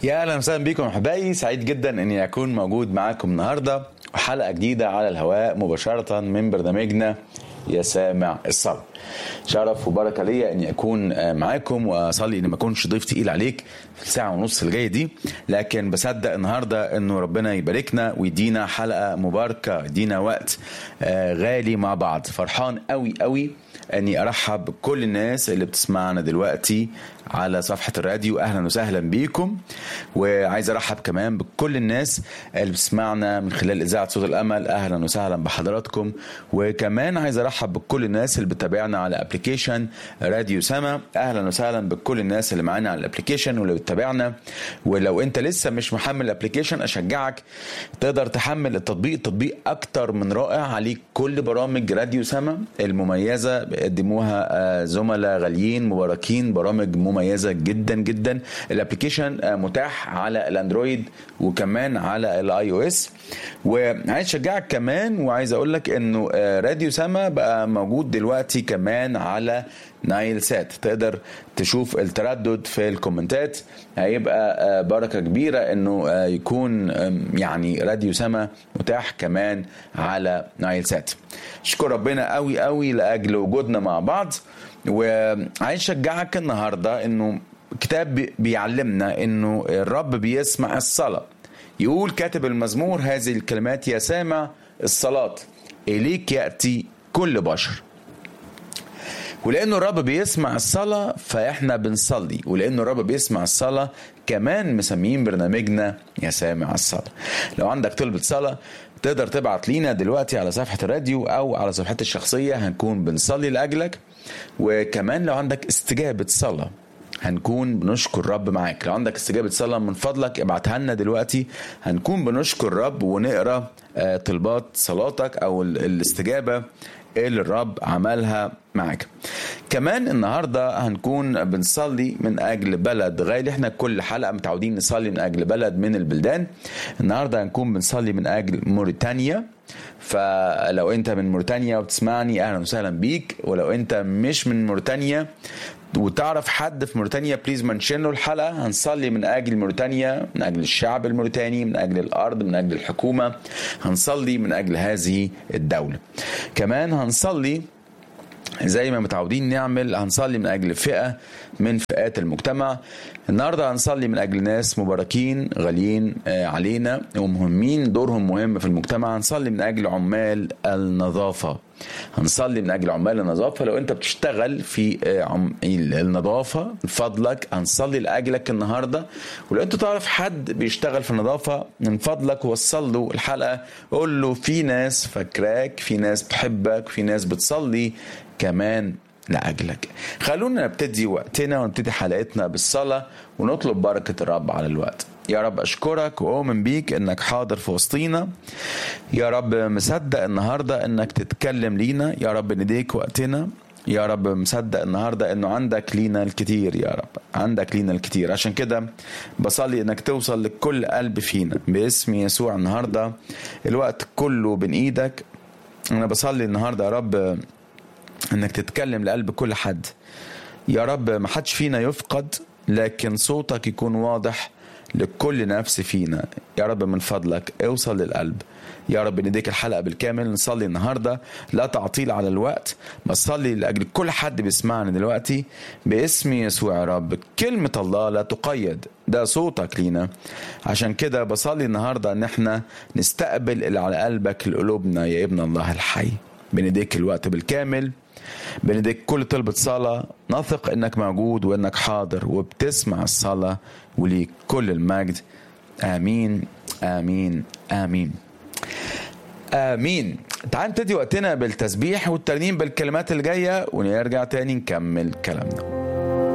يا اهلا وسهلا بكم احبائي، سعيد جدا اني اكون موجود معاكم النهارده وحلقه جديده على الهواء مباشره من برنامجنا يا سامع الصلاة. شرف وبركه ليا اني اكون معاكم، واصلي ان ما اكونش ضيف تقيل عليك في الساعه ونص الجايه دي، لكن بصدق النهارده انه ربنا يباركنا ويدينا حلقه مباركه، يدينا وقت غالي مع بعض. فرحان قوي قوي اني ارحب بكل الناس اللي بتسمعنا دلوقتي على صفحة الراديو. اهلا وسهلا بيكم، وعايز ارحب كمان بكل الناس اللي بتسمعنا من خلال اذاعة صوت الامل. اهلا وسهلا بحضراتكم، وكمان عايز ارحب بكل الناس اللي بتتابعنا على ابليكيشن راديو سما. اهلا وسهلا بكل الناس اللي معانا على الابليكيشن واللي بتتابعنا. ولو انت لسه مش محمل الابليكيشن اشجعك تقدر تحمل التطبيق. التطبيق اكتر من رائع، عليك كل برامج راديو سما المميزة بيقدموها زملاء غاليين مباركين، برامج مميزة جدا جدا. الابليكيشن متاح على الاندرويد وكمان على الاي او اس. وعايز اشجعك كمان وعايز اقول لك انه راديو سما بقى موجود دلوقتي كمان على نايل سات. تقدر تشوف التردد في الكومنتات، هيبقى بركة كبيرة انه يكون يعني راديو سما متاح كمان على نايل سات. شكر ربنا قوي قوي لاجل وجودنا مع بعض. وعايز اشجعك النهاردة انه كتاب بيعلمنا انه الرب بيسمع الصلاة. يقول كاتب المزمور هذه الكلمات: يا سامع الصلاة إليك يأتي كل بشر. ولأنه الرب بيسمع الصلاة فإحنا بنصلي، ولأنه الرب بيسمع الصلاة كمان مسميين برنامجنا يا سامع الصلاة. لو عندك طلبة صلاة تقدر تبعت لينا دلوقتي على صفحة الراديو أو على صفحتي الشخصية، هنكون بنصلي لأجلك. وكمان لو عندك استجابة صلاة هنكون بنشكر الرب معاك. لو عندك استجابة صلاة من فضلك ابعتها لنا دلوقتي، هنكون بنشكر الرب ونقرأ طلبات صلاتك أو الاستجابة اللي الرب عملها معاك. كمان النهاردة هنكون بنصلي من أجل بلد غالي. احنا كل حلقة متعودين نصلي من أجل بلد من البلدان. النهاردة هنكون بنصلي من أجل موريتانيا. فلو انت من موريتانيا وبتسمعني اهلا وسهلا بيك. ولو انت مش من موريتانيا وتعرف حد في موريتانيا بليز منشن له الحلقة. هنصلي من أجل موريتانيا، من أجل الشعب الموريتاني، من أجل الأرض، من أجل الحكومة. هنصلي من أجل هذه الدولة. كمان هنصلي زي ما متعودين نعمل، هنصلي من أجل فئة من فئات المجتمع. النهاردة هنصلي من أجل ناس مباركين غاليين علينا ومهمين، دورهم مهم في المجتمع. هنصلي من أجل عمال النظافة. هنصلي من أجل عمال النظافة. لو أنت بتشتغل في النظافة من فضلك هنصلي لأجلك النهاردة. ولو أنت تعرف حد بيشتغل في النظافة من فضلك وصل له الحلقة، قول له في ناس فاكراك، في ناس بتحبك، في ناس بتصلي كمان لأجلك. خلونا نبتدي وقتنا ونبتدي حلقتنا بالصلاة ونطلب بركة الرب على الوقت. يا رب أشكرك وأؤمن بيك إنك حاضر في وسطينا. يا رب مصدق النهاردة إنك تتكلم لينا. يا رب نديك وقتنا. يا رب مصدق النهاردة إنه عندك لينا الكتير. يا رب عندك لينا الكتير، عشان كده بصلي إنك توصل لكل قلب فينا باسم يسوع. النهاردة الوقت كله بين إيدك. أنا بصلي النهاردة يا رب إنك تتكلم لقلب كل حد. يا رب ما حدش فينا يفقد، لكن صوتك يكون واضح لكل نفس فينا. يا رب من فضلك اوصل للقلب. يا رب نديك الحلقة بالكامل. نصلي النهاردة لا تعطيل على الوقت، بصلي لأجل كل حد بيسمعنا دلوقتي باسم يسوع. يا رب كلمة الله لا تقيد، ده صوتك لينا. عشان كده بصلي النهاردة ان احنا نستقبل اللي على قلبك لقلوبنا يا ابن الله الحي. بنديك الوقت بالكامل، بنديك كل طلبة صلاة، نثق انك موجود وانك حاضر وبتسمع الصلاة، وليك كل المجد. آمين آمين آمين آمين. تعال نبتدي وقتنا بالتسبيح والترنيم بالكلمات اللي جاية ونرجع تاني نكمل كلامنا.